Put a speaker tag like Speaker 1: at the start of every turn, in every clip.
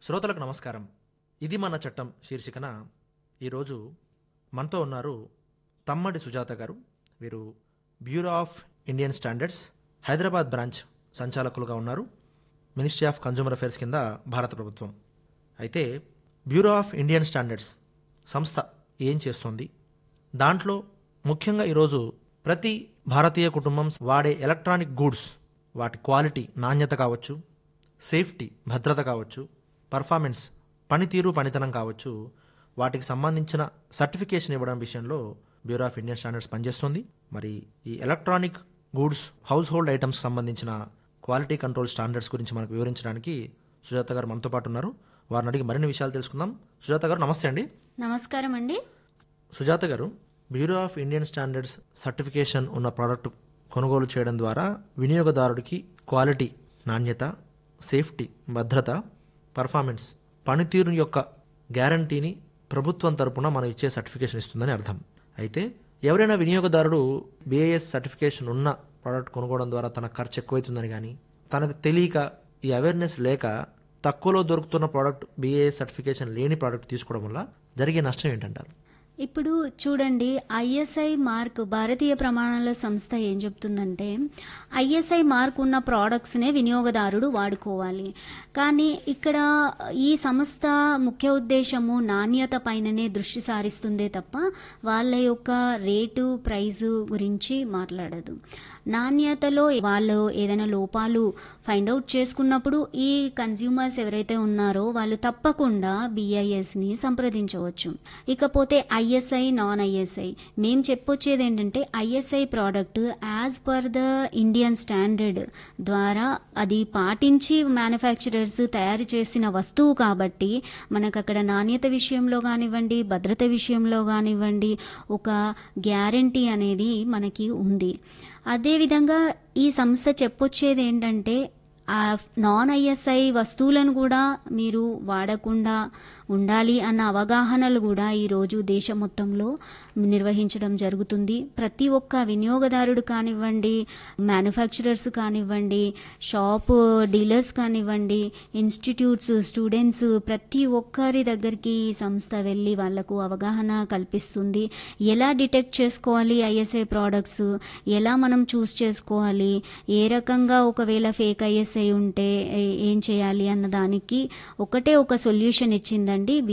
Speaker 1: శ్రోతలకు నమస్కారం. ఇది మన చట్టం శీర్షికన ఈరోజు మనతో ఉన్నారు తమ్మడి సుజాత గారు. వీరు bureau of Indian standards Hyderabad branch సంచాలకులుగా ఉన్నారు. మినిస్ట్రీ ఆఫ్ కన్జ్యూమర్ అఫైర్స్ కింద భారత ప్రభుత్వం. అయితే బ్యూరో ఆఫ్ ఇండియన్ స్టాండర్డ్స్ సంస్థ ఏం చేస్తోంది, దాంట్లో ముఖ్యంగా ఈరోజు ప్రతి భారతీయ కుటుంబం వాడే ఎలక్ట్రానిక్ గూడ్స్ వాటి క్వాలిటీ నాణ్యత కావచ్చు, సేఫ్టీ భద్రత కావచ్చు, పర్ఫార్మెన్స్ పనితీరు పనితనం కావచ్చు, వాటికి సంబంధించిన సర్టిఫికేషన్ ఇవ్వడం విషయంలో బ్యూరో ఆఫ్ ఇండియన్ స్టాండర్డ్స్ పనిచేస్తుంది. మరి ఈ ఎలక్ట్రానిక్ గూడ్స్ హౌస్ హోల్డ్ ఐటమ్స్కి సంబంధించిన క్వాలిటీ కంట్రోల్ స్టాండర్డ్స్ గురించి మనకు వివరించడానికి సుజాత గారు మనతో పాటు ఉన్నారు. వారిని అడిగి మరిన్ని విషయాలు తెలుసుకుందాం. సుజాత గారు నమస్తే అండి.
Speaker 2: నమస్కారం అండి.
Speaker 1: సుజాత గారు, bureau of Indian standards certification ఉన్న ప్రోడక్ట్ కొనుగోలు చేయడం ద్వారా వినియోగదారుడికి క్వాలిటీ నాణ్యత, సేఫ్టీ భద్రత, పర్ఫార్మెన్స్ పనితీరు యొక్క గ్యారంటీని ప్రభుత్వం తరపున మనం ఇచ్చే సర్టిఫికేషన్ ఇస్తుందని అర్థం. అయితే ఎవరైనా వినియోగదారుడు బిఐఎస్ సర్టిఫికేషన్ ఉన్న ప్రోడక్ట్ కొనుగోవడం ద్వారా తన ఖర్చు ఎక్కువైతుందని కానీ, తనకు తెలియక ఈ అవేర్నెస్ లేక తక్కువలో దొరుకుతున్న ప్రోడక్ట్ బిఐఎస్ సర్టిఫికేషన్ లేని ప్రోడక్ట్ తీసుకోవడం వల్ల జరిగే నష్టం ఏంటంటారు?
Speaker 2: ఇప్పుడు చూడండి, ఐఎస్ఐ మార్క్ భారతీయ ప్రమాణాల సంస్థ ఏం చెప్తుందంటే ఐఎస్ఐ మార్క్ ఉన్న ప్రోడక్ట్స్నే వినియోగదారుడు వాడుకోవాలి. కానీ ఇక్కడ ఈ సంస్థ ముఖ్య ఉద్దేశము నాణ్యత పైననే దృష్టి సారిస్తుందే తప్ప వాళ్ళ యొక్క రేటు ప్రైజు గురించి మాట్లాడదు. నాణ్యతలో వాళ్ళు ఏదైనా లోపాలు ఫైండ్ అవుట్ చేసుకున్నప్పుడు ఈ కన్జ్యూమర్స్ ఎవరైతే ఉన్నారో వాళ్ళు తప్పకుండా బిఐఎస్ని సంప్రదించవచ్చు. ఇకపోతే ఐఎస్ఐ నాన్ ఐఎస్ఐ మేము చెప్పొచ్చేది ఏంటంటే ISI product as per the Indian standard ద్వారా అది పాటించి మ్యానుఫ్యాక్చరర్స్ తయారు చేసిన వస్తువు కాబట్టి మనకు అక్కడ నాణ్యత విషయంలో కానివ్వండి, భద్రత విషయంలో కానివ్వండి ఒక గ్యారంటీ అనేది మనకి ఉంది. అదేవిధంగా ఈ సంస్థ చెప్పొచ్చేది ఏంటంటే ఆ నాన్ ఐఎస్ఐ వస్తువులను కూడా మీరు వాడకుండా ఉండాలి అన్న అవగాహనలు కూడా ఈరోజు దేశం మొత్తంలో నిర్వహించడం జరుగుతుంది. ప్రతి ఒక్క వినియోగదారుడు కానివ్వండి, మ్యానుఫ్యాక్చరర్స్ కానివ్వండి, షాప్ డీలర్స్ కానివ్వండి, ఇన్స్టిట్యూట్స్ స్టూడెంట్స్ ప్రతి ఒక్కరి దగ్గరికి ఈ సంస్థ వెళ్ళి వాళ్లకు అవగాహన కల్పిస్తుంది. ఎలా డిటెక్ట్ చేసుకోవాలి ఐఎస్ఐ ప్రోడక్ట్స్, ఎలా మనం చూస్ చేసుకోవాలి, ఏ రకంగా ఒకవేళ ఫేక్ ఐఎస్ఐ ఉంటే ఏం చేయాలి అన్న దానికి ఒకటే ఒక సొల్యూషన్ ఇచ్చిందండి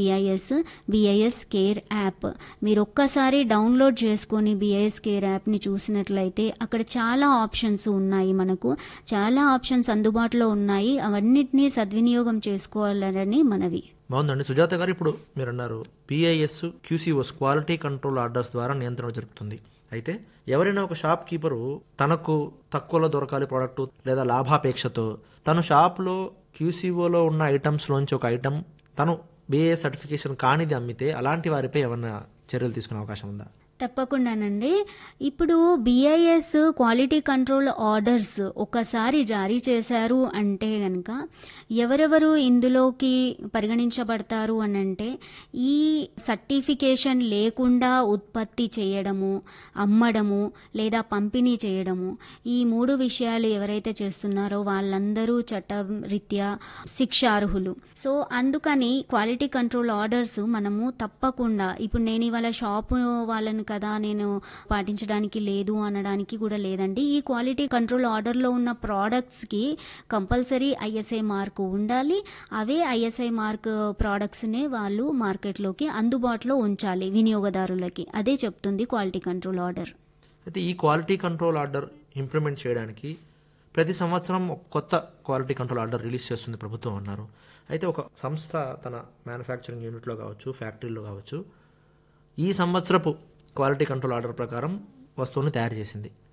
Speaker 2: బిఐఎస్ కేర్ యాప్. మీరు ఒక్కసారి డౌన్లోడ్ చేసుకొని బిఐఎస్ కేర్ యాప్ని చూసినట్లయితే అక్కడ చాలా ఆప్షన్స్ ఉన్నాయి, మనకు చాలా ఆప్షన్స్ అందుబాటులో ఉన్నాయి. అవన్నిటినీ సద్వినియోగం చేసుకోవాలని మనవి.
Speaker 1: బాగుందండి సుజాత గారు. ఇప్పుడు మీరు అన్నారు బిఐఎస్ క్యూసీఓస్ క్వాలిటీ కంట్రోల్ ఆర్డర్స్ ద్వారా నియంత్రణ జరుగుతుంది. అయితే ఎవరైనా ఒక షాప్ కీపరు తనకు తక్కువలో దొరకాలి ప్రోడక్ట్ లేదా లాభాపేక్షతో తను షాప్లో క్యూసీఓలో ఉన్న ఐటమ్స్లోంచి ఒక ఐటమ్ తను బిఏ సర్టిఫికేషన్ కానిది అమ్మితే అలాంటి వారిపై ఏమన్నా చర్యలు తీసుకునే అవకాశం ఉందా?
Speaker 2: తప్పకుండానండి. ఇప్పుడు బిఐఎస్ క్వాలిటీ కంట్రోల్ ఆర్డర్స్ ఒకసారి జారీ చేశారు అంటే గనక ఎవరెవరు ఇందులోకి పరిగణించబడతారు అని అంటే ఈ సర్టిఫికేషన్ లేకుండా ఉత్పత్తి చేయడము, అమ్మడము లేదా పంపిణీ చేయడము, ఈ 3 విషయాలు ఎవరైతే చేస్తున్నారో వాళ్ళందరూ చట్టం రీత్యా శిక్షార్హులు. సో అందుకని క్వాలిటీ కంట్రోల్ ఆర్డర్స్ మనము తప్పకుండా, ఇప్పుడు నేను ఇవాళ షాపు వాళ్ళని కదా నేను పాటించడానికి లేదు అనడానికి కూడా లేదండి. ఈ క్వాలిటీ కంట్రోల్ ఆర్డర్లో ఉన్న ప్రోడక్ట్స్కి కంపల్సరీ ఐఎస్ఐ మార్క్ ఉండాలి. అవే ఐఎస్ఐ మార్క్ ప్రోడక్ట్స్నే వాళ్ళు మార్కెట్లోకి అందుబాటులో ఉంచాలి వినియోగదారులకి. అదే చెప్తుంది క్వాలిటీ కంట్రోల్ ఆర్డర్.
Speaker 1: అయితే ఈ క్వాలిటీ కంట్రోల్ ఆర్డర్ ఇంప్లిమెంట్ చేయడానికి ప్రతి సంవత్సరం కొత్త క్వాలిటీ కంట్రోల్ ఆర్డర్ రిలీజ్ చేస్తుంది ప్రభుత్వం అన్నారు. అయితే ఒక సంస్థ తన మ్యానుఫ్యాక్చరింగ్ యూనిట్లో కావచ్చు, ఫ్యాక్టరీలో కావచ్చు, ఈ సంవత్సరపు క్వాలిటీ కంట్రోల్ ఆర్డర్ ప్రకారం వస్తువుని తయారు చేసింది.